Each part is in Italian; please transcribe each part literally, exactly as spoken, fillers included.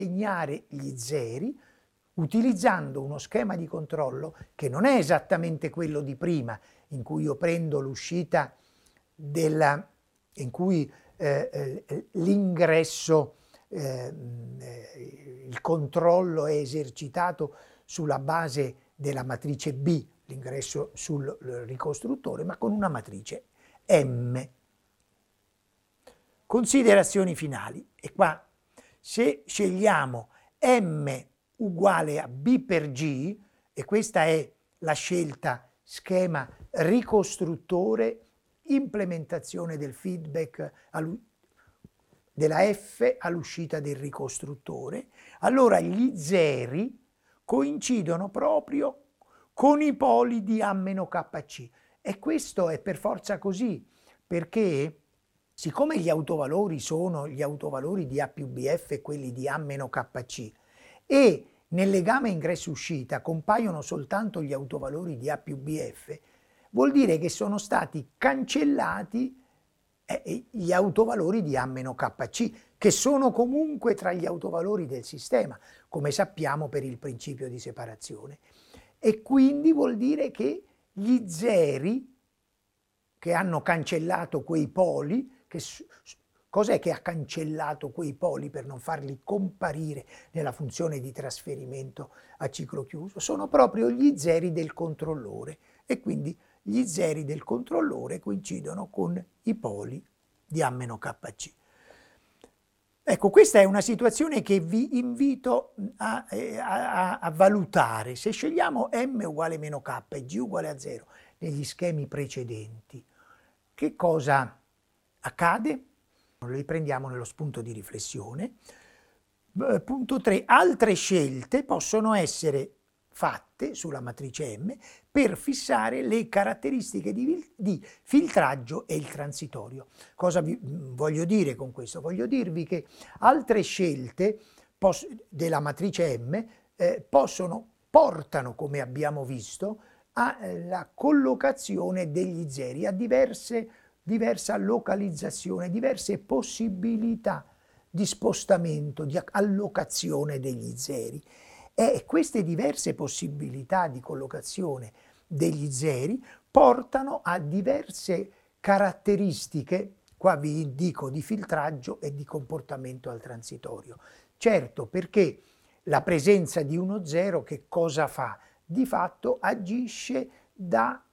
segnare gli zeri utilizzando uno schema di controllo che non è esattamente quello di prima, in cui io prendo l'uscita della, in cui eh, eh, l'ingresso, eh, eh, il controllo è esercitato sulla base della matrice B, l'ingresso sul ricostruttore, ma con una matrice M. Considerazioni finali. E qua, se scegliamo M uguale a B per G, e questa è la scelta schema ricostruttore, implementazione del feedback della F all'uscita del ricostruttore, allora gli zeri coincidono proprio con i poli di A meno K C. E questo è per forza così, perché siccome gli autovalori sono gli autovalori di A più B F e quelli di A meno K C, e nel legame ingresso-uscita compaiono soltanto gli autovalori di A più B F, vuol dire che sono stati cancellati eh, gli autovalori di A meno K C, che sono comunque tra gli autovalori del sistema, come sappiamo per il principio di separazione. E quindi vuol dire che gli zeri che hanno cancellato quei poli, che cos'è che ha cancellato quei poli per non farli comparire nella funzione di trasferimento a ciclo chiuso? Sono proprio gli zeri del controllore, e quindi gli zeri del controllore coincidono con i poli di A meno K C. Ecco, questa è una situazione che vi invito a, a, a valutare. Se scegliamo M uguale meno K e G uguale a zero negli schemi precedenti, che cosa accade? Lo riprendiamo nello spunto di riflessione. Punto tre. Altre scelte possono essere fatte sulla matrice M per fissare le caratteristiche di, di filtraggio e il transitorio. Cosa vi voglio dire con questo? Voglio dirvi che altre scelte della matrice M eh, possono, portano, come abbiamo visto, alla collocazione degli zeri, a diverse, diversa localizzazione, diverse possibilità di spostamento, di allocazione degli zeri. E queste diverse possibilità di collocazione degli zeri portano a diverse caratteristiche, qua vi dico, di filtraggio e di comportamento al transitorio. Certo, perché la presenza di uno zero che cosa fa? Di fatto agisce da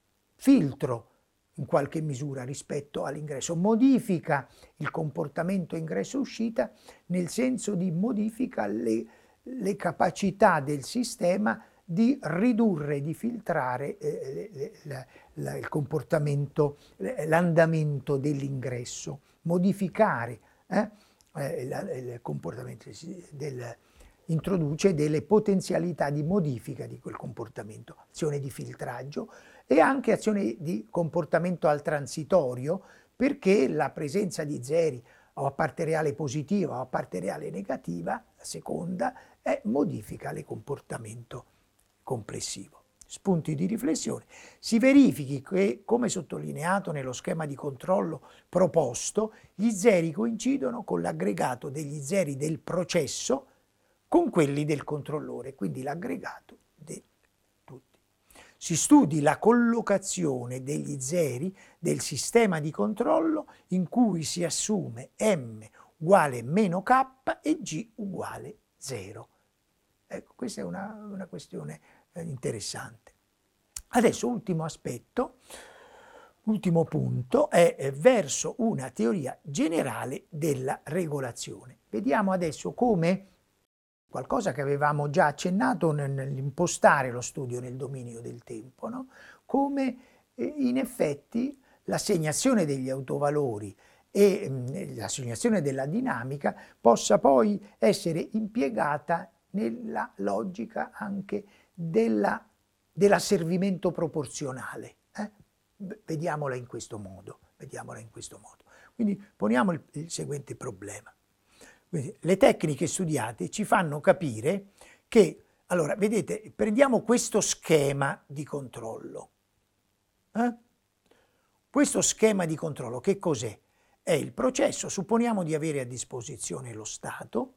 filtro in qualche misura rispetto all'ingresso, modifica il comportamento ingresso-uscita nel senso di modifica le le capacità del sistema di ridurre, di filtrare eh, la, la, il comportamento, l'andamento dell'ingresso, modificare eh, la, il comportamento, del, introduce delle potenzialità di modifica di quel comportamento, azione di filtraggio e anche azione di comportamento al transitorio, perché la presenza di zeri o a parte reale positiva o a parte reale negativa, la seconda, è modifica il comportamento complessivo. Spunti di riflessione. Si verifichi che, come sottolineato nello schema di controllo proposto, gli zeri coincidono con l'aggregato degli zeri del processo con quelli del controllore, quindi l'aggregato di tutti. Si studi la collocazione degli zeri del sistema di controllo in cui si assume M uguale meno K e G uguale zero. Ecco, questa è una, una questione eh, interessante. Adesso, ultimo aspetto, ultimo punto, è eh, verso una teoria generale della regolazione. Vediamo adesso come qualcosa che avevamo già accennato nell'impostare lo studio nel dominio del tempo, no? Come eh, in effetti l'assegnazione degli autovalori e mh, l'assegnazione della dinamica possa poi essere impiegata nella logica anche della, dell'asservimento proporzionale. Eh? Vediamola in questo modo. Vediamola in questo modo. Quindi poniamo il, il seguente problema. Quindi, le tecniche studiate ci fanno capire che, allora, vedete, prendiamo questo schema di controllo. Eh? Questo schema di controllo che cos'è? È il processo, supponiamo di avere a disposizione lo stato,